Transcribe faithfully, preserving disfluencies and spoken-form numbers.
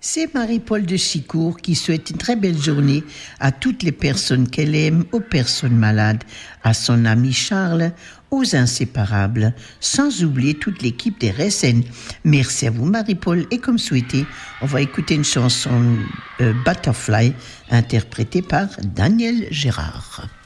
C'est Marie-Paul de Sicourt qui souhaite une très belle journée à toutes les personnes qu'elle aime, aux personnes malades, à son ami Charles, aux inséparables, sans oublier toute l'équipe des R S N. Merci à vous Marie-Paul et comme souhaité, on va écouter une chanson euh, Butterfly interprétée par Daniel Gérard.